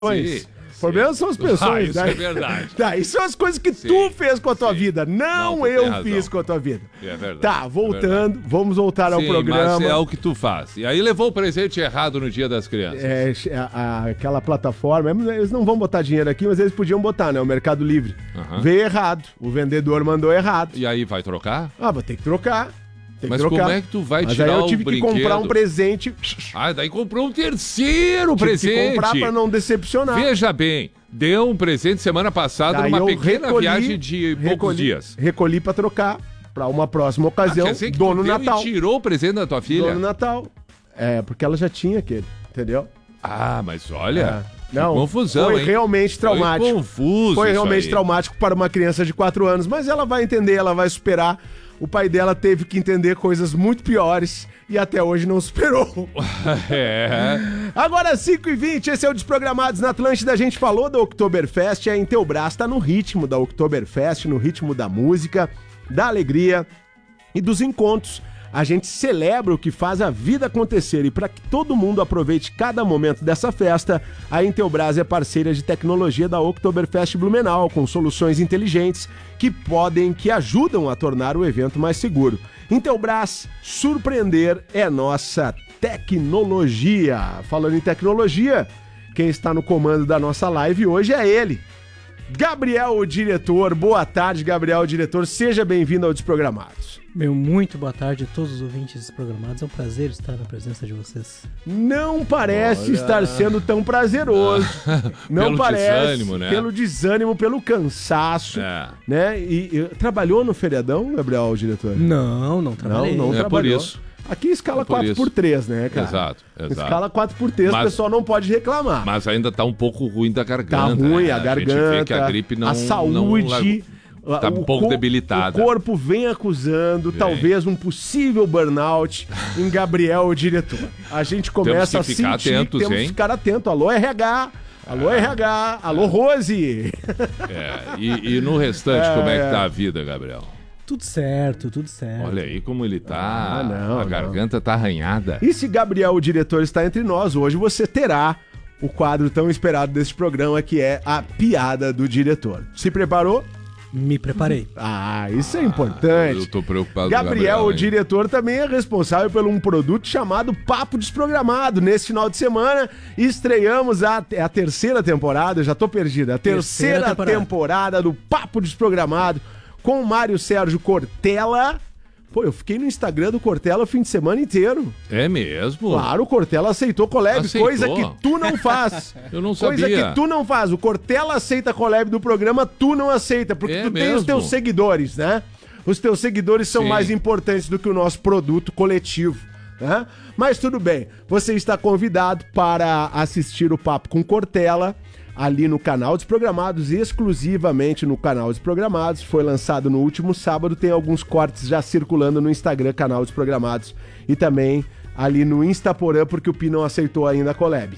Sim. O problema são as pessoas. Isso é verdade. Isso são as coisas que tu fez com a tua vida, não eu fiz com a tua vida. É verdade. Tá, voltando, vamos voltar ao programa. Mas é o que tu faz. E aí levou o presente errado no Dia das Crianças. Aquela plataforma, eles não vão botar dinheiro aqui, mas eles podiam botar, né? O Mercado Livre. Veio errado, o vendedor mandou errado. E aí vai trocar? Vou ter que trocar. Mas como é que tu vai tirar o brinquedo? Mas aí eu tive que comprar um presente. Daí comprou um terceiro presente. Tive que comprar pra não decepcionar. Veja bem, deu um presente semana passada numa pequena viagem de poucos dias. Recolhi pra trocar pra uma próxima ocasião, dono Natal. E tirou o presente da tua filha? Dono Natal. Porque ela já tinha aquele, entendeu? Mas olha... Não, confusão, foi realmente traumático. Foi confuso. Foi realmente traumático para uma criança de 4 anos, mas ela vai entender, ela vai superar. O pai dela teve que entender coisas muito piores e até hoje não superou. Agora 5h20, esse é o Desprogramados na Atlântida. A gente falou da Oktoberfest, a Intelbras tá no ritmo da Oktoberfest, no ritmo da música, da alegria e dos encontros. A gente celebra o que faz a vida acontecer e para que todo mundo aproveite cada momento dessa festa, a Intelbras é parceira de tecnologia da Oktoberfest Blumenau, com soluções inteligentes que ajudam a tornar o evento mais seguro. Intelbras, surpreender é nossa tecnologia. Falando em tecnologia, quem está no comando da nossa live hoje é ele, Gabriel, o diretor. Boa tarde, Gabriel, o diretor. Seja bem-vindo ao Desprogramados. Muito boa tarde a todos os ouvintes desprogramados. É um prazer estar na presença de vocês. Não parece estar sendo tão prazeroso. Não pelo parece. Desânimo, né? Pelo desânimo, pelo cansaço. Né? E trabalhou no feriadão, Gabriel, o diretor? Não trabalhei. Não trabalhou. Por isso. Aqui escala 4x3, né, cara? Exato. Escala 4x3, o pessoal não pode reclamar. Mas ainda tá um pouco ruim da garganta. Tá ruim, a garganta. A gente vê que a gripe não... A saúde... Tá um pouco debilitada. O corpo vem acusando talvez um possível burnout em Gabriel, o diretor. A gente começa a sentir... Temos que ficar atento. Alô, RH... Alô, RH, alô, Rose. E no restante, como é que tá a vida, Gabriel? Tudo certo. Olha aí como ele tá. A garganta tá arranhada. E se Gabriel, o diretor, está entre nós, hoje você terá o quadro tão esperado deste programa, que é a piada do diretor. Se preparou? Me preparei. Isso é importante. Eu tô preocupado com Gabriel, o diretor, também é responsável por um produto chamado Papo Desprogramado. Nesse final de semana, estreamos a terceira temporada, eu já tô perdido, a terceira temporada do Papo Desprogramado, com o Mário Sérgio Cortella. Pô, eu fiquei no Instagram do Cortella o fim de semana inteiro. É mesmo? Claro, o Cortella aceitou collab, coisa que tu não faz. Eu não sabia. Coisa que tu não faz. O Cortella aceita collab do programa, tu não aceita, porque tu tem os teus seguidores, né? Os teus seguidores são mais importantes do que o nosso produto coletivo, né? Mas tudo bem, você está convidado para assistir o Papo com Cortella ali no canal Desprogramados, exclusivamente no canal Desprogramados. Foi lançado no último sábado, tem alguns cortes já circulando no Instagram, canal Desprogramados, e também ali no Instaporã, porque o Pi não aceitou ainda a collab.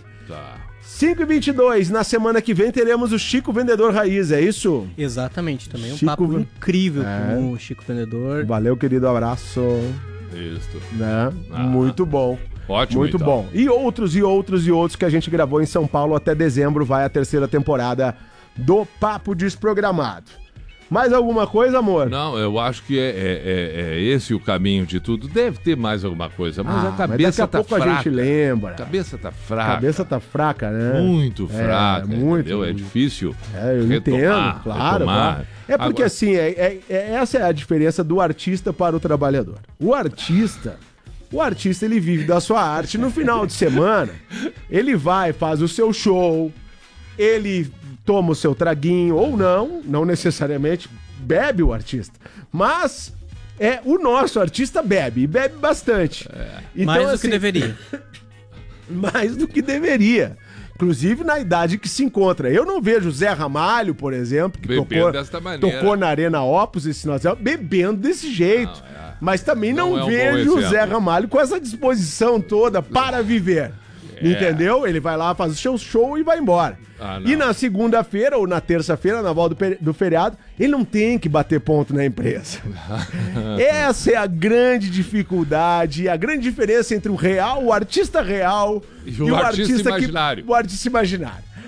5h22, na semana que vem teremos o Chico Vendedor Raiz, é isso? Exatamente, também um papo incrível com o Chico Vendedor. Valeu, querido, abraço. Isso. Né? Muito bom. Ótimo, muito bom. E outros que a gente gravou em São Paulo. Até dezembro vai a terceira temporada do Papo Desprogramado. Mais alguma coisa, amor? Não, eu acho que é esse o caminho de tudo. Deve ter mais alguma coisa, mas a cabeça tá fraca. A gente lembra. A cabeça tá fraca. A cabeça tá fraca, né? Muito fraca, muito. Entendeu? É difícil eu entendo, claro. É porque assim, essa é a diferença do artista para o trabalhador. O artista, ele vive da sua arte. No final de semana, ele vai, faz o seu show, ele toma o seu traguinho, ou não necessariamente bebe o artista. Mas o nosso artista bebe, e bebe bastante. Então, mais do que deveria. Mais do que deveria. Inclusive na idade que se encontra. Eu não vejo o Zé Ramalho, por exemplo, que tocou na Arena Opus esse final de semana, bebendo desse jeito. Mas também não vejo o Zé Ramalho com essa disposição toda para viver. Entendeu? Ele vai lá, faz o seu show e vai embora. E na segunda-feira ou na terça-feira, na volta do feriado, ele não tem que bater ponto na empresa. Essa é a grande dificuldade, a grande diferença entre o artista real e o artista imaginário. O artista imaginário.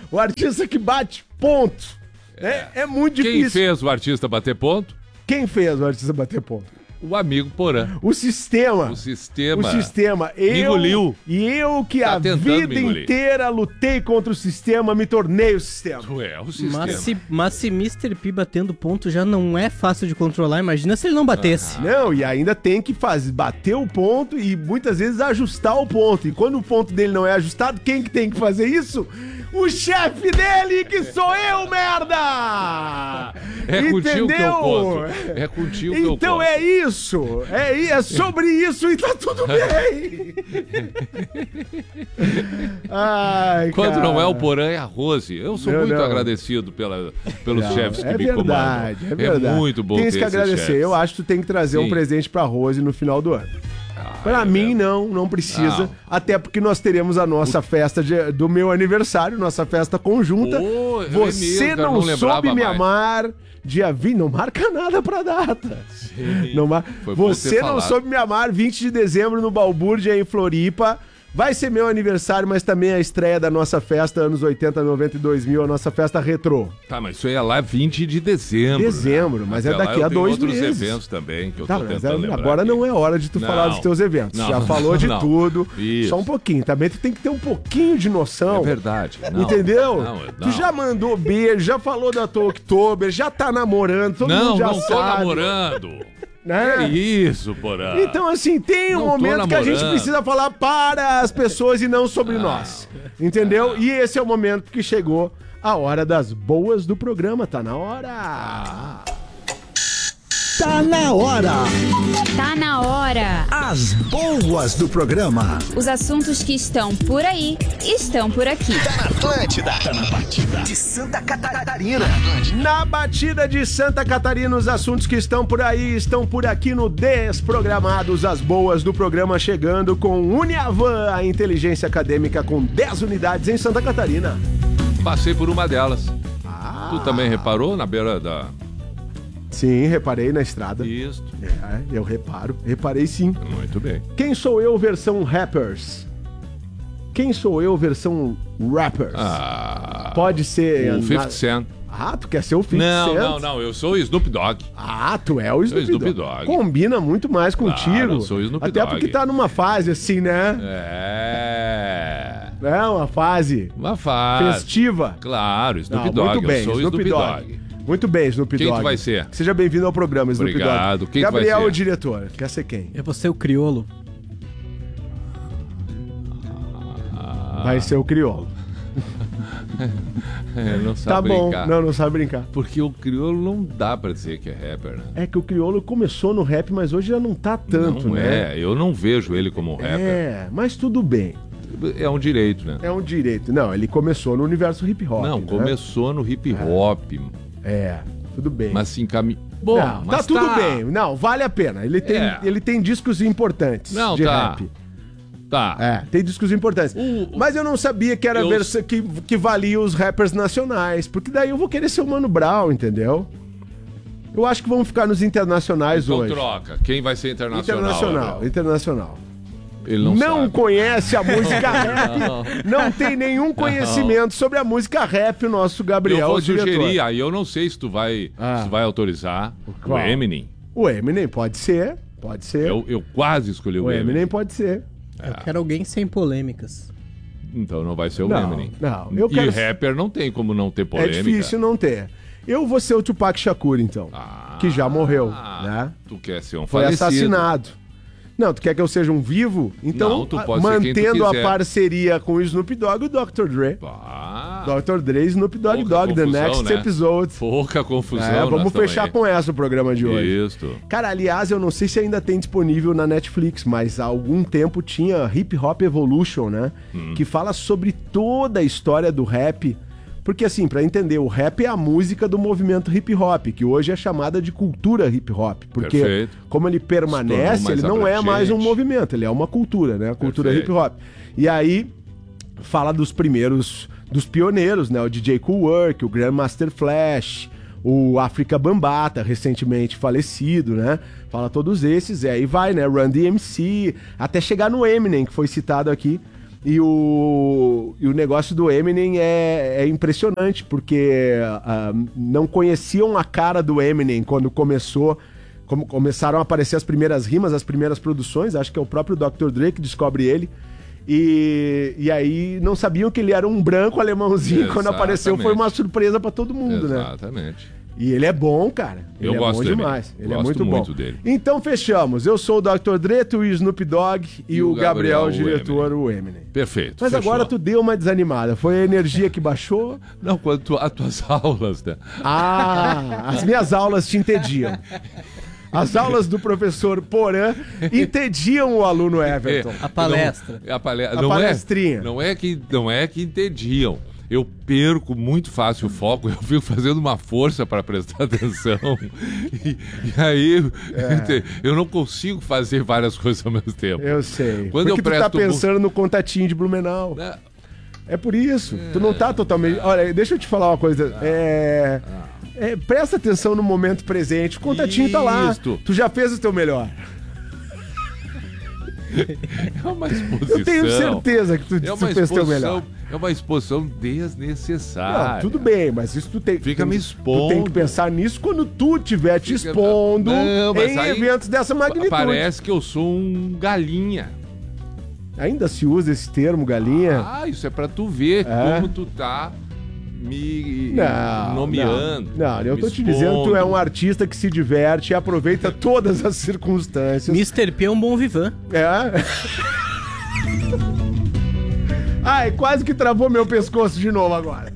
O artista que bate ponto. É muito difícil. Quem fez o artista bater ponto? Quem fez o artista bater ponto? O amigo Porã. O sistema. O sistema. O sistema. Me engoliu. E eu que Tá a tentando vida me engolir. inteira lutei contra o sistema, me tornei o sistema. Tu é o sistema. Mas se Mr. P batendo ponto já não é fácil de controlar, imagina se ele não batesse. Não, e ainda tem que bater o ponto e muitas vezes ajustar o ponto. E quando o ponto dele não é ajustado, quem que tem que fazer isso? O chefe dele, que sou eu, merda! É contigo que eu conto. É contigo que eu conto. Então é isso. É sobre isso e tá tudo bem. Ai, Quando cara. não é o Porã, é a Rose. Eu sou muito agradecido pelos chefes que me comandam. É verdade. É muito bom Tem ter que esses agradecer. chefes. Eu acho que tu tem que trazer um Sim. presente pra Rose no final do ano. Pra mim, não precisa. Não. Até porque nós teremos a nossa festa do meu aniversário, nossa festa conjunta. Oh, é Você mesmo, cara, não lembrava soube me mais. amar. Dia 20, não marca nada pra data. Não Foi bom Você ter não falado. soube me amar, 20 de dezembro no Balbúrdia, em Floripa. Vai ser meu aniversário, mas também a estreia da nossa festa, anos 80, 90 e 2000, a nossa festa retrô. Tá, mas isso aí é lá 20 de dezembro. Dezembro, mas Até é lá daqui eu a tenho 2 outros meses. eventos também que eu Tá, tô mas tentando lembrar agora aqui. não é hora de tu Não. falar dos teus eventos. Não. Já falou de Não. tudo. Isso. Só um pouquinho. Também tu tem que ter um pouquinho de noção. É verdade. Não. Entendeu? Não. Tu já mandou beijo, já falou da tua Oktober, já tá namorando, todo mundo já Não tô sabe. namorando. Né? Que isso, Porã. Então, assim, tem um Não tô momento que a gente namorando. precisa falar para as pessoas e não sobre nós. Entendeu? E esse é o momento que chegou a hora das boas do programa. Tá na hora! Tá na hora! Tá na hora! As boas do programa. Os assuntos que estão por aí estão por aqui. Tá na Atlântida. Tá na batida de Santa Catarina. Na batida de Santa Catarina, os assuntos que estão por aí estão por aqui no Desprogramados. As boas do programa chegando com Uniavan, a inteligência acadêmica com 10 unidades em Santa Catarina. Passei por uma delas. Tu também reparou na beira da... Sim, reparei na estrada. Isso. Eu reparo. Reparei sim. Muito bem. Quem sou eu versão rappers? Quem sou eu versão rappers? Pode ser... O 50 Cent. Tu quer ser o 50 Cent? Não. Eu sou o Snoop Dogg. Tu é o Snoop Snoop Dogg. Dogg. Combina muito mais contigo. Claro, eu sou o Snoop Até Dogg. porque tá numa fase assim, né? É uma fase Uma fase. festiva. Claro, Snoop Não, Dogg. muito bem, eu sou o Snoop Dogg. Muito bem, Snoop Quem Dogg. tu vai ser? Seja bem-vindo ao programa, Snoop Obrigado. Dogg. Quem tu vai Gabriel, ser? o diretor. Quer ser quem? É você o criolo. Vai ser o crioulo. Não sabe Tá bom. brincar. Não sabe brincar. Porque o crioulo não dá pra dizer que é rapper, né? É que o crioulo começou no rap, mas hoje já não tá tanto, Não né? eu não vejo ele como rapper. Mas tudo bem. É um direito, né? É um direito. Não, ele começou no universo hip hop. Não, né? começou no hip hop, Tudo bem. mas se encaminhou. Bom, Não, mas tá tudo bem. Não, vale a pena. Ele tem discos importantes Não, de tá. rap. Tá. Tem discos importantes. Mas eu não sabia que era que valia os rappers nacionais, porque daí eu vou querer ser o Mano Brown, entendeu? Eu acho que vamos ficar nos internacionais Então hoje. troca. Quem vai ser internacional? Internacional. Ele não sabe. Conhece a música rap, não tem nenhum conhecimento sobre a música rap, o nosso Gabriel, Eu vou o diretor. sugerir, aí eu não sei se tu vai, se vai autorizar Qual? o Eminem. O Eminem pode ser. Eu quase escolhi o O Eminem. Eminem pode ser. Eu quero alguém sem polêmicas. Então não vai ser o Não, Eminem. não, eu E quero- rapper não tem como não ter É polêmica. difícil não ter. Eu vou ser o Tupac Shakur, então. Que já morreu, né? Tu quer ser um Foi falecido. assassinado. Não, tu quer que eu seja um vivo? Então, Não, tu pode ser quem tu mantendo a quiser. parceria com o Snoop Dogg e o Dr. Dre. Dr. Dre, Snoop Dogg, Pouca The confusão, next né? episode. Pouca confusão. Vamos nós fechar também. com essa o programa de hoje. Isso. Cara, aliás, eu não sei se ainda tem disponível na Netflix, mas há algum tempo tinha Hip Hop Evolution, né? Que fala sobre toda a história do rap. Porque assim, pra entender, o rap é a música do movimento hip hop, que hoje é chamada de cultura hip hop. Porque Perfeito. como ele permanece, Se tornou mais ele não é mais um abrangente. movimento, ele é uma cultura, né? A cultura Perfeito. hip hop. E aí, fala dos pioneiros, né? O DJ Kool Work, o Grandmaster Flash, o África Bambata, recentemente falecido, né? Fala todos esses, e aí vai, né? Run DMC, até chegar no Eminem, que foi citado aqui. E o negócio do Eminem é impressionante, porque não conheciam a cara do Eminem quando começaram a aparecer as primeiras rimas, as primeiras produções. Acho que é o próprio Dr. Dre que descobre ele. E aí não sabiam que ele era um branco alemãozinho. Exatamente. Quando apareceu foi uma surpresa pra todo mundo, né? Exatamente. E ele é bom, cara. Ele Eu é gosto bom dele. demais. Ele é Gosto muito bom. muito dele. Então fechamos. Eu sou o Dr. Dre, tu e o Snoop Dogg e o Gabriel, o diretor, o Eminem. Perfeito. Mas fechou. agora tu deu uma desanimada. Foi a energia que baixou? Não, quanto às tuas aulas, né? Ah, as minhas aulas te entediam. As aulas do professor Porã entediam o aluno Everton. A palestra. A A palestrinha. Não é que entendiam. Eu perco muito fácil o foco, eu fico fazendo uma força para prestar atenção. E aí eu não consigo fazer várias coisas ao mesmo tempo. Eu sei. Quando Porque eu tu tá presto pensando no contatinho de Blumenau. Né? É por isso. Tu não tá totalmente... Olha, deixa eu te falar uma coisa. Presta atenção no momento presente. O contatinho tá lá. Isto. Tu já fez o teu melhor. É uma exposição. Eu tenho certeza que tu fez o teu melhor. É uma exposição desnecessária. Não, tudo bem, mas isso tu tem... Fica me expondo. Tu tem que pensar nisso quando tu estiver te expondo em eventos dessa magnitude. Parece que eu sou um galinha. Ainda se usa esse termo, galinha? Ah, isso é pra tu ver como tu tá me nomeando. Não, eu tô te expondo. dizendo que tu é um artista que se diverte e aproveita todas as circunstâncias. Mr. P é um bom vivan. É. Ai, quase que travou meu pescoço de novo agora.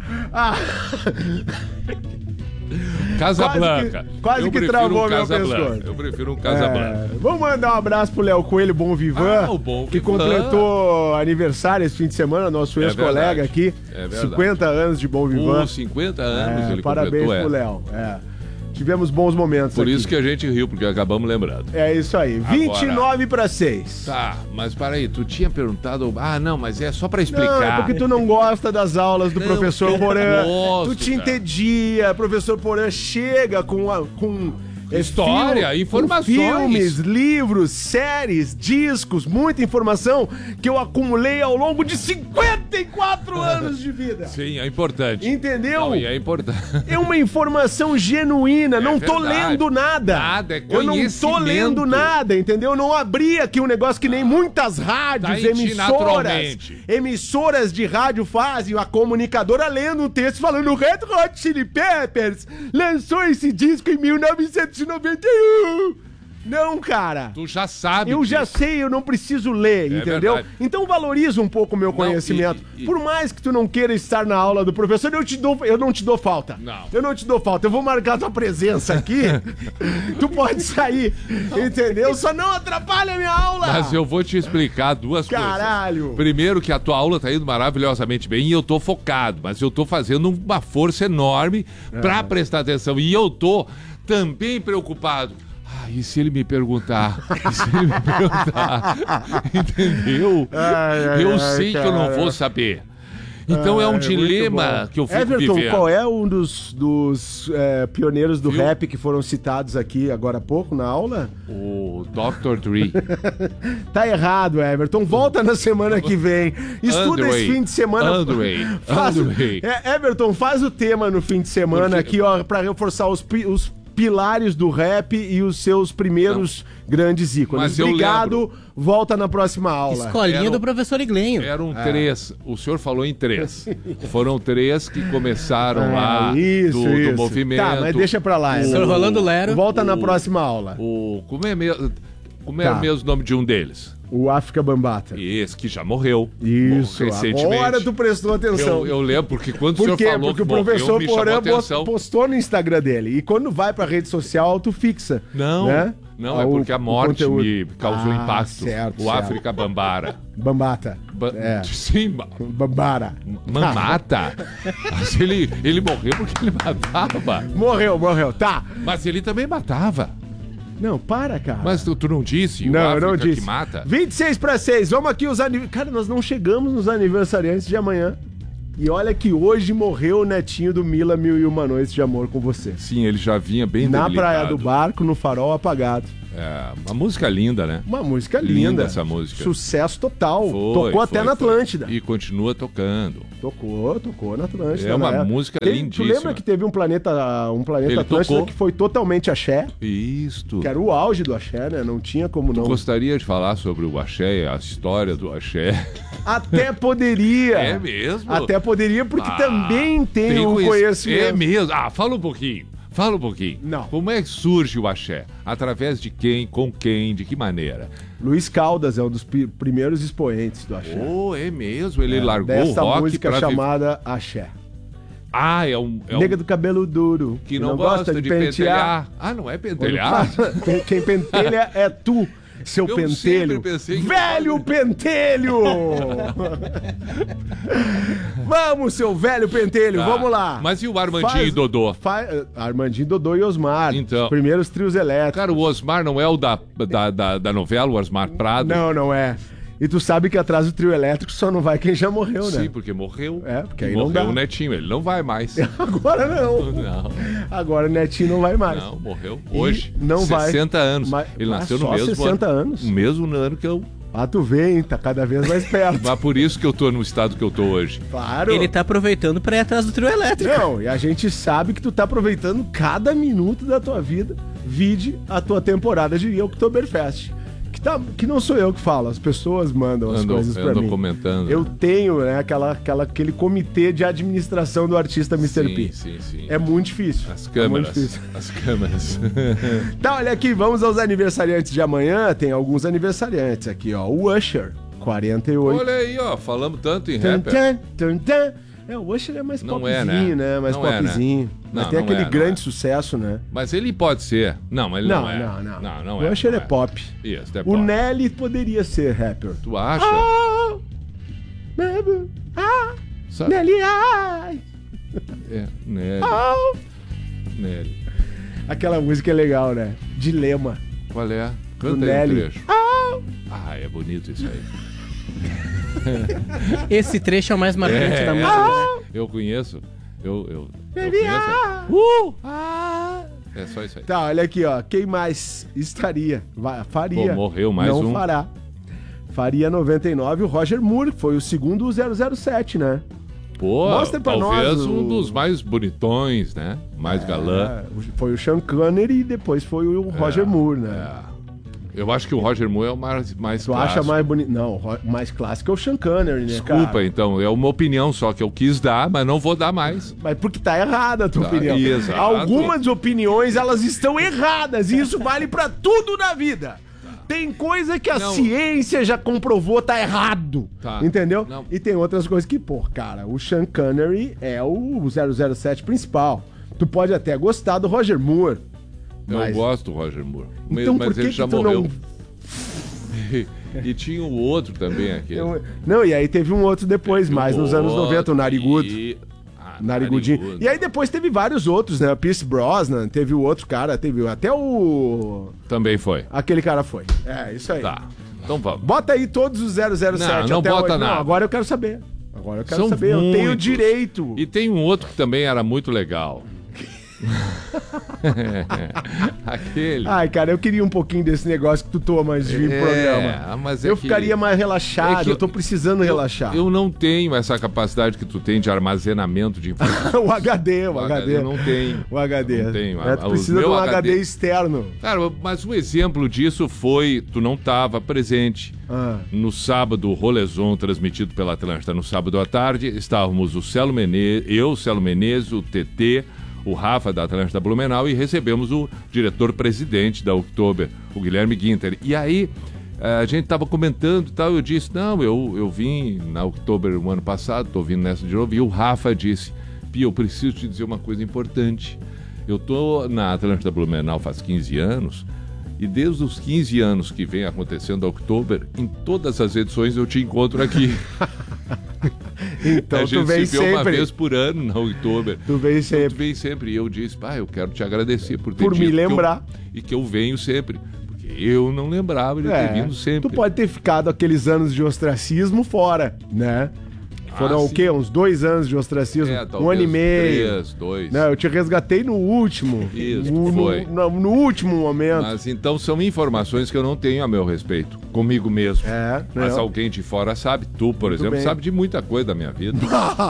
Casablanca. Quase que travou meu pescoço. Eu prefiro um Casablanca. Vamos mandar um abraço pro Léo Coelho, Bom Vivan, o Bom que Vivan. completou aniversário esse fim de semana, nosso ex-colega verdade. aqui. É verdade. 50 anos de Bom Vivan. 50 anos ele parabéns completou. pro Léo. Tivemos bons momentos Por aqui. isso que a gente riu, porque acabamos lembrando. É isso aí. 29-6. Tá, mas peraí, tu tinha perguntado... Ah, não, mas é só pra explicar. Não, é porque tu não gosta das aulas do professor eu Porã. gosto, Tu te cara. entedia. Professor Porã chega com História, informações. Filmes, livros, séries, discos, muita informação que eu acumulei ao longo de 54 anos de vida. Sim, é importante. Entendeu? Não, e é importante. É uma informação genuína, não tô verdade. lendo nada. Nada, é Eu não tô conhecimento. lendo nada, entendeu? Eu não abri aqui um negócio que nem muitas rádios, Tá em ti naturalmente. emissoras de rádio fazem, a comunicadora lendo um texto falando Red Hot Chili Peppers lançou esse disco em 1991. Não, cara. Tu já sabe Eu disso. já sei, eu não preciso ler, entendeu? verdade. Então valoriza um pouco o meu conhecimento. Por mais que tu não queira estar na aula do professor, eu não te dou falta. Não. Eu não te dou falta. Eu vou marcar tua presença aqui. Tu pode sair, entendeu? Só não atrapalha a minha aula. Mas eu vou te explicar duas Caralho. coisas. Primeiro que a tua aula tá indo maravilhosamente bem e eu tô focado, mas eu tô fazendo uma força enorme pra prestar atenção. E eu tô também preocupado. E se ele me perguntar? E se ele me perguntar? Entendeu? Eu sei que eu não vou saber. Então é um dilema que eu fico Everton, vivendo. qual é um dos pioneiros do rap que foram citados aqui agora há pouco na aula? O Dr. Dre. Tá errado, Everton. Volta na semana que vem. Estuda Andre. esse fim de semana. Andre. Everton, faz o tema no fim de semana aqui, ó, pra reforçar os pilares do rap e os seus primeiros grandes ícones. Mas eu Obrigado, volta na próxima aula. Escolinha do professor Iglenho. Eram 3. O senhor falou em 3. Foram 3 que começaram lá do movimento. Tá, mas deixa pra lá. Senhor Rolando Lero. Volta na próxima aula. Como é mesmo o nome de um deles? O África Bambata. Esse que já morreu. Isso, recentemente. agora tu prestou atenção. Eu lembro, porque quando Por o senhor quê? falou Porque que o professor morreu, me chamou Porã atenção. postou no Instagram dele. E quando vai pra rede social, tu fixa. Não, né? não, é porque a morte me causou impacto. Certo, o África Bambara. Bambata. Sim, Bambara. Mamata. Mas ele morreu porque ele matava. Morreu, tá. Mas ele também matava. Não, para, cara. Mas tu não disse? Não, o eu África não disse. que mata? 26 para 6. Vamos aqui os aniversariantes. Cara, nós não chegamos nos aniversariantes de amanhã. E olha que hoje morreu o netinho do Mila, 1001 Noites de Amor com Você. Sim, ele já vinha bem Na debilitado. Praia do Barco, no farol apagado. É, uma música linda, né? Uma música linda. Essa música. Sucesso total. Foi, Tocou até na foi. Atlântida. E continua tocando. Tocou na Atlântida. É uma né? música Tu lindíssima. lembra que teve um planeta Ele Atlântida tocou. que foi totalmente axé? Isto. Que era o auge do axé, né? Não tinha como não. Gostaria de falar sobre o axé, a história do axé. Até poderia. É mesmo? Até poderia, porque também tem um conhecimento. É mesmo. Ah, fala um pouquinho. Fala um pouquinho. Não. Como é que surge o axé? Através de quem, com quem, de que maneira? Luiz Caldas é um dos primeiros expoentes do axé. Oh, é mesmo. Ele largou o Dessa rock música pra chamada Axé. Ah, é um... Nega do cabelo duro. Que não gosta de pentelhar. Ah, não é pentelhar? Quem pentelha é tu, seu Eu pentelho. sempre pensei que- Velho pentelho! Vamos, seu velho pentelho, Tá. vamos lá. Mas e o Armandinho e Dodô? Armandinho, Dodô e Osmar. Então. Os primeiros trios elétricos. Cara, o Osmar não é o da novela, o Osmar Prado? Não é. E tu sabe que atrás do trio elétrico só não vai quem já morreu, né? Sim, porque morreu. É, porque aí morreu não dá. o Netinho, ele não vai mais. Agora não. Não, Agora o Netinho não vai mais. não, morreu E hoje. não vai. 60 anos. Mas- Ele nasceu no só mesmo 60 ano. anos? No mesmo ano que eu. Ah, tu vê, hein? Tá cada vez mais perto. Mas por isso que eu tô no estado que eu tô hoje. Claro. Ele tá aproveitando pra ir atrás do trio elétrico. Não, e a gente sabe que tu tá aproveitando cada minuto da tua vida. Vide a tua temporada de Oktoberfest. Que não sou eu que falo, as pessoas mandam as coisas pra mim. Comentando. Eu tenho, né, aquele comitê de administração do artista Mr. P. Sim. É muito difícil. As É muito câmeras. difícil. As câmeras. Tá, olha aqui, vamos aos aniversariantes de amanhã. Tem alguns aniversariantes aqui, ó. O Usher, 48. Olha aí, ó, falamos tanto em Tum, rapper. tum, tum, tum. O Usher é mais Não popzinho, é, né? Mais Não é, né? popzinho. Mas Não, tem não aquele é, não grande é. sucesso, né? Mas ele pode ser. Não, mas ele não, é. Não O Usher não é pop. Isso, é O pop. Nelly poderia ser rapper. Tu acha? Oh, baby, Sabe? Nelly, ai. É, Nelly. Oh. Nelly. Aquela música é legal, né? Dilema. Qual é? Do Canta aí um Nelly. trecho. Oh. Ah, é bonito isso aí. Esse trecho é o mais marcante da música. né? Eu conheço. Eu Baby, conheço. É só isso aí. Tá, olha aqui, ó. Quem mais estaria? Faria. Pô, morreu mais Não um. fará. Faria 99 o Roger Moore, que foi o segundo 007, né? Pô, Mostra pra talvez nós um dos mais bonitões, né? Mais galã. Foi o Sean Connery e depois foi o Roger Moore, né? Eu acho que o Roger Moore é o mais Tu clássico. acha mais bonito? Não, o mais clássico é o Sean Connery, né, Desculpa, cara? então. É uma opinião só que eu quis dar, mas não vou dar mais. Mas porque tá errada a tua Tá, opinião. exato. Algumas opiniões, elas estão erradas. E isso vale pra tudo na vida. Tem coisa que a Não. ciência já comprovou tá errado. Tá. Entendeu? Não. E tem outras coisas que, pô, cara, o Sean Connery é o 007 principal. Tu pode até gostar do Roger Moore. Mas... Eu gosto do Roger Moore. Então mas por que ele que já tu morreu. não... E tinha o outro também aquele. Não, e aí teve um outro depois, mais nos anos 90, o Narigudo. Narigudinho. Narigudo. E aí depois teve vários outros, né? O Pierce Brosnan, teve o outro cara, teve até o... Também foi. Aquele cara foi. É, isso aí. Tá. Então vamos. Bota aí todos os 007 Não até bota hoje. nada. Não, agora eu quero saber. Agora eu quero São saber. Eu tenho muitos. direito. E tem um outro que também era muito legal. Aquele. Ai, cara, eu queria um pouquinho desse negócio que tu toma antes de vir pro programa. Mas é Eu que- ficaria mais relaxado, é que eu tô precisando relaxar. Eu não tenho essa capacidade que tu tem de armazenamento de informação. o HD. Eu não tenho. O HD. Eu não tenho. É, tu Os precisa de meu um HD externo. Cara, mas um exemplo disso foi, tu não estava presente. Ah. No sábado, o Rolezon, transmitido pela Atlântida, no sábado à tarde, estávamos o Celo Menezes, eu, Celo Menezes, o TT, o Rafa da Atlântida Blumenau e recebemos o diretor-presidente da Oktober, o Guilherme Guinter. E aí, a gente estava comentando e tal, eu disse, não, eu vim na Oktober o ano passado, estou vindo nessa de novo, e o Rafa disse, Pia, eu preciso te dizer uma coisa importante. Eu estou na Atlântida Blumenau faz 15 anos, e desde os 15 anos que vem acontecendo a Oktober, em todas as edições eu te encontro aqui. Então A tu gente vem se vê uma sempre. vez por ano na Oktober. Tu vem Tu sempre. vem sempre. E eu disse, eu quero te agradecer por ter Por me dito que eu- lembrar. e que eu venho sempre. Porque eu não lembrava de ter vindo sempre. Tu pode ter ficado aqueles anos de ostracismo fora, né? Foram o quê? Uns 2 anos de ostracismo? Talvez 1 ano e meio. 3, 2. Não, eu te resgatei no último. Isso, foi. No último momento. Mas então são informações que eu não tenho a meu respeito, comigo mesmo. Mas não. alguém de fora sabe. Tu, por exemplo, bem. sabe de muita coisa da minha vida.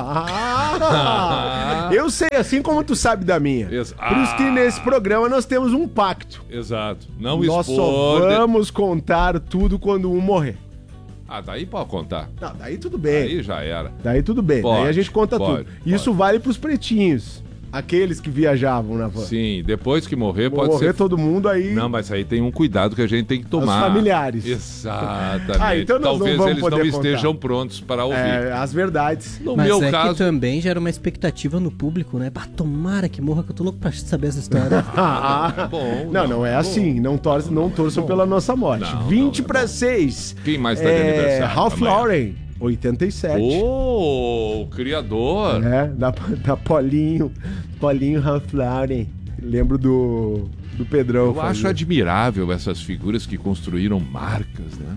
Eu sei, assim como tu sabe da minha. Por isso que nesse programa nós temos um pacto. Exato. Não Nós só vamos contar tudo quando um morrer. Daí pode contar. Não, daí tudo bem. Aí já era. Daí tudo bem. Pode, daí a gente conta tudo. Isso vale pros pretinhos. Aqueles que viajavam na van. Sim, depois que morrer pode morrer ser... todo mundo aí... Não, mas aí tem um cuidado que a gente tem que tomar. Os familiares. Exatamente. Então nós talvez não vamos eles poder não contar. estejam prontos para ouvir. As verdades. No mas meu é caso... que também gera uma expectativa no público, né? Tomara que morra, que eu tô louco pra saber essa história. Bom, não é assim. Não torçam pela nossa morte. 20 para 6. Quem mais tá de aniversário? Ralph Lauren, 87. O criador. Da Paulinho Ralph Lauren. Lembro do Pedrão. Eu acho admirável essas figuras que construíram marcas, né?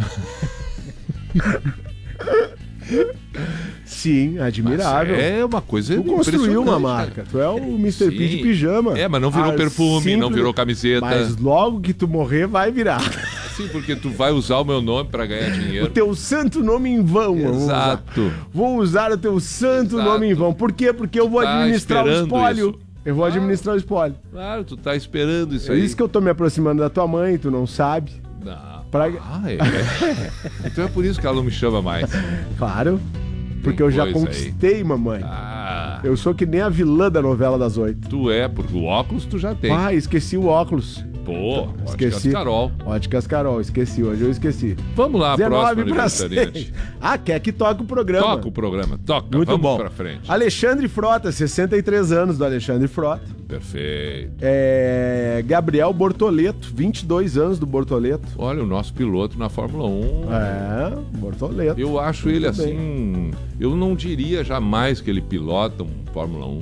Sim, admirável. Mas é uma coisa Tu construiu uma impressionante, marca. cara. Tu é o Mr. P de pijama. Mas não virou perfume, não virou camiseta. Mas logo que tu morrer, vai virar. Sim, porque tu vai usar o meu nome pra ganhar dinheiro. O teu santo nome em vão. Exato. Vou usar o teu santo nome em vão. Por quê? Porque eu vou administrar o espólio. Isso. Eu vou administrar o espólio. Claro, tu tá esperando isso É aí. isso que eu tô me aproximando da tua mãe, tu não sabe. Não. É. Então é por isso que ela não me chama mais. Claro. Porque eu já conquistei, mamãe. Eu sou que nem a vilã da novela das 8. Tu é, porque o óculos tu já tem. Esqueci o óculos. Pô, esqueci. Óticas Carol, esqueci. Hoje eu esqueci. Vamos lá, 19 próximo aniversariante. Quer que toque o programa. Toca o programa, toca. Muito vamos bom. pra frente. Alexandre Frota, 63 anos do Alexandre Frota. Perfeito. Gabriel Bortoleto, 22 anos do Bortoleto. Olha, o nosso piloto na Fórmula 1. Bortoleto. Eu acho ele assim... Eu não diria jamais que ele pilota um Fórmula 1.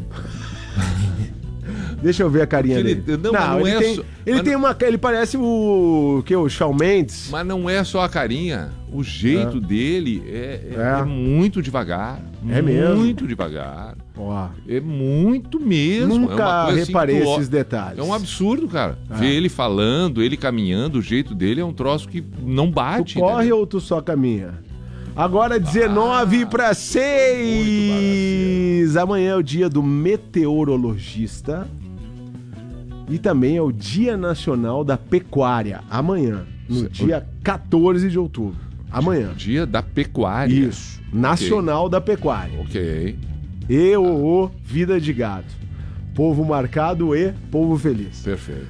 Deixa eu ver a carinha dele. Ele parece o Shawn Mendes. Mas não é só a carinha. O jeito dele é muito devagar. É mesmo? Muito devagar. Ó. É muito mesmo. Nunca reparei assim esses detalhes. É um absurdo, cara. Ver ele falando, ele caminhando, o jeito dele é um troço que não bate. Tu corre ou tu só caminha? Agora 19 para 6. Amanhã é o dia do meteorologista. E também é o Dia Nacional da Pecuária. Amanhã, no dia 14 de outubro. Amanhã. Dia da Pecuária. Isso. Nacional da Pecuária. Ok. Vida de gado. Povo marcado e povo feliz. Perfeito.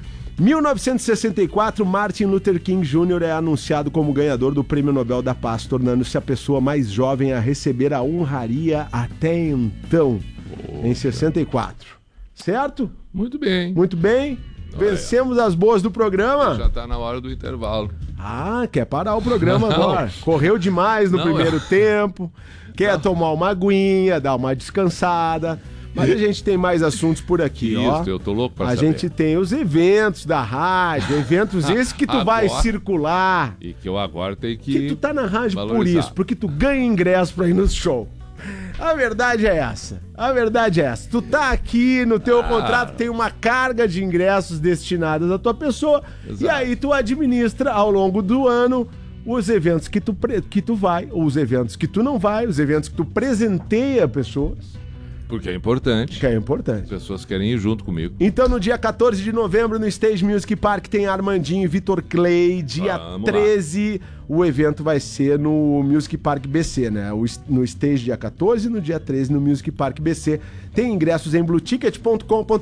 1964, Martin Luther King Jr. é anunciado como ganhador do Prêmio Nobel da Paz, tornando-se a pessoa mais jovem a receber a honraria até então, em 64. Certo? Muito bem. Muito bem. Vencemos as boas do programa. Já tá na hora do intervalo. Quer parar o programa agora. Correu demais no primeiro tempo. Quer tomar uma aguinha, dar uma descansada. Mas a gente tem mais assuntos por aqui, ó. Eu tô louco pra saber. A gente tem os eventos da rádio, eventos esses que tu vai circular. E que eu agora tenho que tu tá na rádio por isso, porque tu ganha ingresso pra ir no show. A verdade é essa. Tu tá aqui, no teu contrato tem uma carga de ingressos destinadas à tua pessoa. Exato. E aí tu administra ao longo do ano os eventos que tu vai, ou os eventos que tu não vai, os eventos que tu presenteia pessoas. Porque é importante. As pessoas querem ir junto comigo. Então, no dia 14 de novembro, no Stage Music Park, tem Armandinho e Vitor Clay. Dia 13, o evento vai ser no Music Park BC, né? No Stage dia 14 e no dia 13 no Music Park BC. Tem ingressos em blueticket.com.br.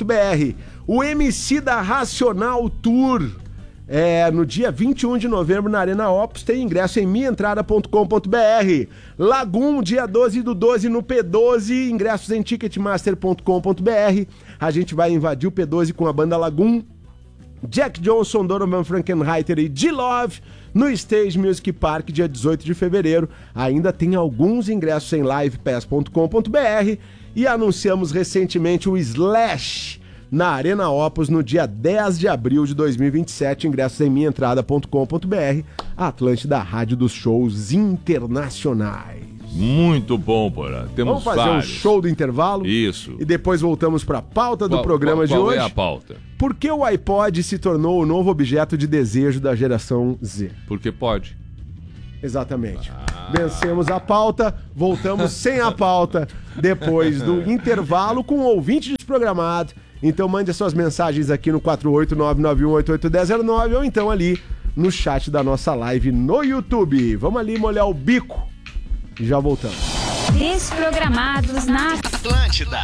O MC da Racional Tour... no dia 21 de novembro na Arena Opus, tem ingresso em minhaentrada.com.br. Lagum, dia 12 do 12 no P12, ingressos em ticketmaster.com.br. A gente vai invadir o P12 com a banda Lagum, Jack Johnson, Donovan Frankenreiter e D-Love no Stage Music Park, dia 18 de fevereiro. Ainda tem alguns ingressos em livepass.com.br e anunciamos recentemente o Slash na Arena Opus no dia 10 de abril de 2027, ingressos em minhaentrada.com.br, Atlântida, Rádio dos Shows Internacionais. Muito bom, Porã. Temos Vamos fazer vários. um show do intervalo. Isso. E depois voltamos para a pauta do programa de qual hoje. é a pauta? Por que o iPod se tornou o novo objeto de desejo da geração Z? Porque pode. Exatamente. Vencemos a pauta, voltamos sem a pauta depois do intervalo com o ouvinte desprogramado. Então mande as suas mensagens aqui no 48991881009 ou então ali no chat da nossa live no YouTube. Vamos ali molhar o bico e já voltamos. Desprogramados na Atlântida.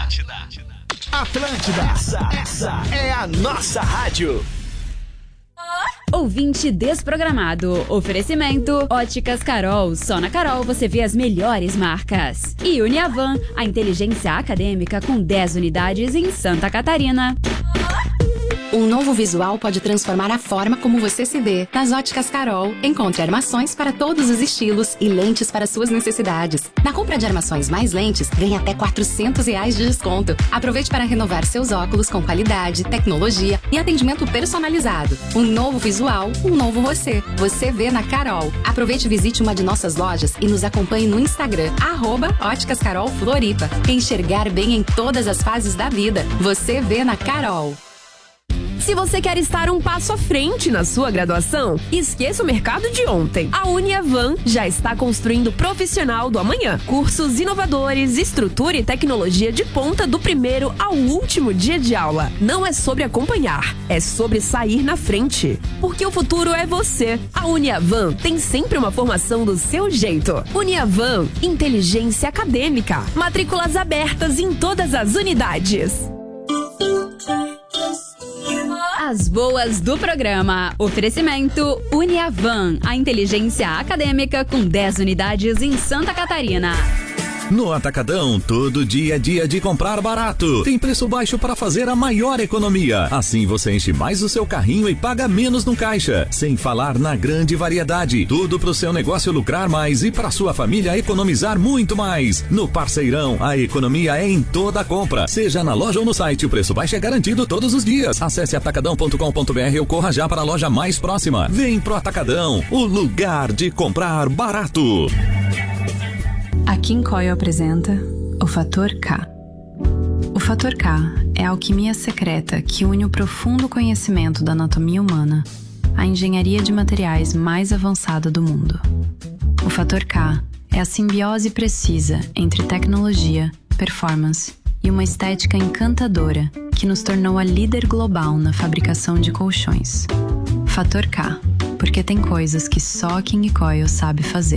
Essa é a nossa rádio. Ouvinte desprogramado. Oferecimento Óticas Carol. Só na Carol você vê as melhores marcas. E Uniavan, a inteligência acadêmica com 10 unidades em Santa Catarina. Um novo visual pode transformar a forma como você se vê. Nas Óticas Carol, encontre armações para todos os estilos e lentes para suas necessidades. Na compra de armações mais lentes, ganhe até R$400 de desconto. Aproveite para renovar seus óculos com qualidade, tecnologia e atendimento personalizado. Um novo visual, um novo você. Você vê na Carol. Aproveite e visite uma de nossas lojas e nos acompanhe no Instagram, @Óticas Carol Floripa. Enxergar bem em todas as fases da vida. Você vê na Carol. Se você quer estar um passo à frente na sua graduação, esqueça o mercado de ontem. A Uniavan já está construindo o profissional do amanhã. Cursos inovadores, estrutura e tecnologia de ponta do primeiro ao último dia de aula. Não é sobre acompanhar, é sobre sair na frente. Porque o futuro é você. A Uniavan tem sempre uma formação do seu jeito. Uniavan, inteligência acadêmica. Matrículas abertas em todas as unidades. As boas do programa. Oferecimento Uniavan, a inteligência acadêmica com 10 unidades em Santa Catarina. No Atacadão, todo dia é dia de comprar barato. Tem preço baixo para fazer a maior economia. Assim você enche mais o seu carrinho e paga menos no caixa. Sem falar na grande variedade. Tudo para o seu negócio lucrar mais e para sua família economizar muito mais. No Parceirão, a economia é em toda a compra. Seja na loja ou no site, o preço baixo é garantido todos os dias. Acesse atacadão.com.br ou corra já para a loja mais próxima. Vem pro Atacadão, o lugar de comprar barato. A Kim Coyle apresenta o Fator K. O Fator K é a alquimia secreta que une o profundo conhecimento da anatomia humana à engenharia de materiais mais avançada do mundo. O Fator K é a simbiose precisa entre tecnologia, performance e uma estética encantadora que nos tornou a líder global na fabricação de colchões. Fator K, porque tem coisas que só a King Coyle sabe fazer.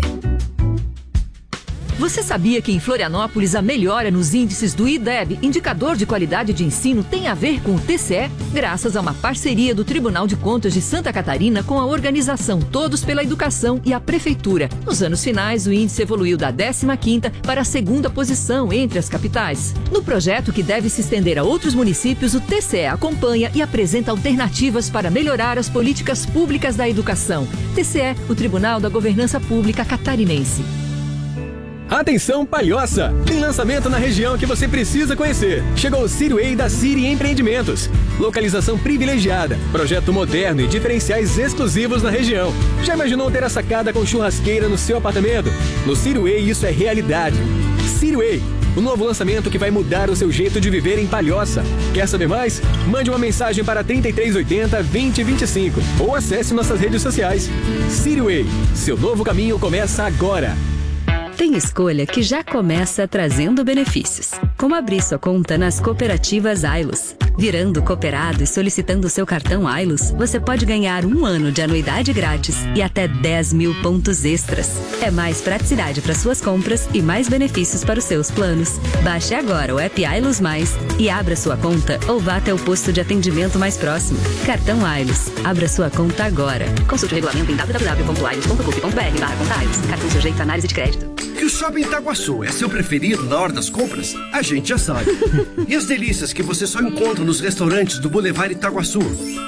Você sabia que em Florianópolis a melhora nos índices do IDEB, Indicador de Qualidade de Ensino, tem a ver com o TCE, graças a uma parceria do Tribunal de Contas de Santa Catarina com a organização Todos pela Educação e a Prefeitura. Nos anos finais, o índice evoluiu da 15ª para a 2ª posição entre as capitais. No projeto, que deve se estender a outros municípios, o TCE acompanha e apresenta alternativas para melhorar as políticas públicas da educação. TCE, o Tribunal da Governança Pública Catarinense. Atenção, Palhoça! Tem lançamento na região que você precisa conhecer. Chegou o Cityway da City Empreendimentos. Localização privilegiada, projeto moderno e diferenciais exclusivos na região. Já imaginou ter a sacada com churrasqueira no seu apartamento? No Cityway isso é realidade. Cityway, o novo lançamento que vai mudar o seu jeito de viver em Palhoça. Quer saber mais? Mande uma mensagem para 3380-2025 ou acesse nossas redes sociais. Cityway, seu novo caminho começa agora. Tem escolha que já começa trazendo benefícios, como abrir sua conta nas cooperativas Ailos. Virando cooperado e solicitando seu cartão Ailos, você pode ganhar 1 ano de anuidade grátis e até 10 mil pontos extras. É mais praticidade para suas compras e mais benefícios para os seus planos. Baixe agora o app Ailos Mais e abra sua conta ou vá até o posto de atendimento mais próximo. Cartão Ailos. Abra sua conta agora. Consulte o regulamento em www.ailos.com.br/conta-ailos. Cartão sujeito à análise de crédito. Que o Shopping Itaguaçu é seu preferido na hora das compras, a gente já sabe. E as delícias que você só encontra nos restaurantes do Boulevard Itaguaçu.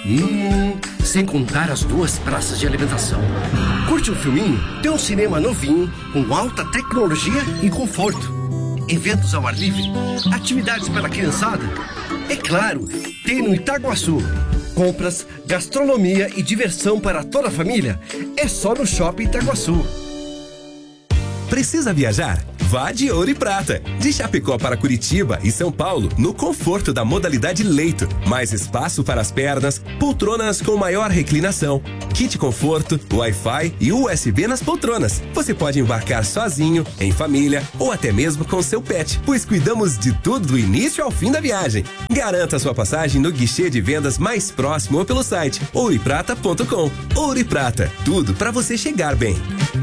Sem contar as 2 praças de alimentação. Curte um filminho? Tem um cinema novinho, com alta tecnologia e conforto. Eventos ao ar livre, atividades para a criançada. É claro, tem no Itaguaçu. Compras, gastronomia e diversão para toda a família é só no Shopping Itaguaçu. Precisa viajar? Vá de Ouro e Prata. De Chapecó para Curitiba e São Paulo, no conforto da modalidade leito. Mais espaço para as pernas, poltronas com maior reclinação, kit conforto, Wi-Fi e USB nas poltronas. Você pode embarcar sozinho, em família ou até mesmo com seu pet, pois cuidamos de tudo do início ao fim da viagem. Garanta sua passagem no guichê de vendas mais próximo ou pelo site ouroeprata.com. Ouro e Prata, tudo para você chegar bem.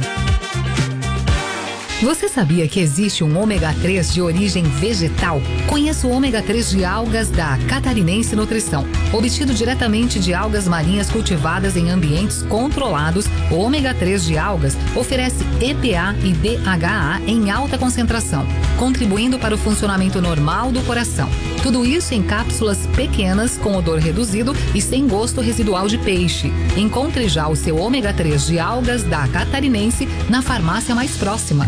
Você sabia que existe um ômega 3 de origem vegetal? Conheça o ômega 3 de algas da Catarinense Nutrição. Obtido diretamente de algas marinhas cultivadas em ambientes controlados, o ômega 3 de algas oferece EPA e DHA em alta concentração, contribuindo para o funcionamento normal do coração. Tudo isso em cápsulas pequenas, com odor reduzido e sem gosto residual de peixe. Encontre já o seu ômega 3 de algas da Catarinense na farmácia mais próxima.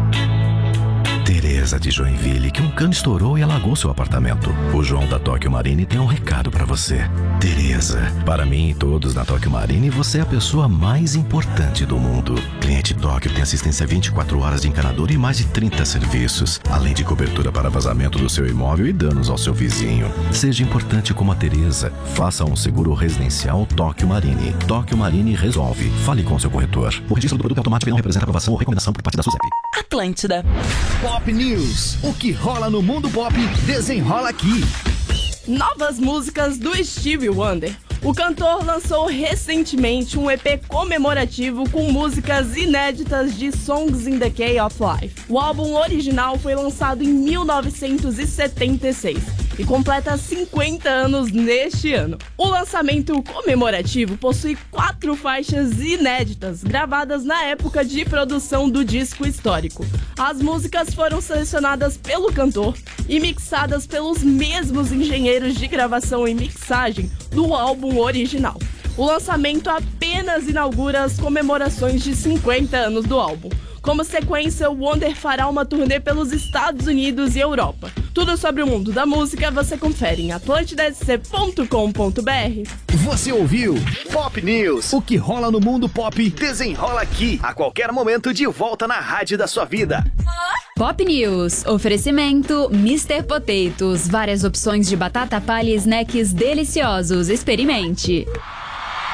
Tereza de Joinville, que um cano estourou e alagou seu apartamento. O João da Tóquio Marine tem um recado pra você. Tereza, para mim e todos na Tóquio Marine, você é a pessoa mais importante do mundo. Cliente Tóquio tem assistência 24 horas de encanador e mais de 30 serviços, além de cobertura para vazamento do seu imóvel e danos ao seu vizinho. Seja importante como a Tereza. Faça um seguro residencial Tóquio Marine. Tóquio Marine resolve. Fale com seu corretor. O registro do produto automático não representa aprovação ou recomendação por parte da SUSEP. Atlântida. Pop News. O que rola no mundo pop, desenrola aqui. Novas músicas do Stevie Wonder. O cantor lançou recentemente um EP comemorativo com músicas inéditas de Songs in the Key of Life. O álbum original foi lançado em 1976 e completa 50 anos neste ano. O lançamento comemorativo possui 4 faixas inéditas gravadas na época de produção do disco histórico. As músicas foram selecionadas pelo cantor e mixadas pelos mesmos engenheiros de gravação e mixagem do álbum original. O lançamento apenas inaugura as comemorações de 50 anos do álbum. Como sequência, o Wonder fará uma turnê pelos Estados Unidos e Europa. Tudo sobre o mundo da música você confere em atlantidasc.com.br. Você ouviu Pop News. O que rola no mundo pop, desenrola aqui. A qualquer momento, de volta na rádio da sua vida. Pop News. Oferecimento Mr. Potatoes. Várias opções de batata palha e snacks deliciosos. Experimente.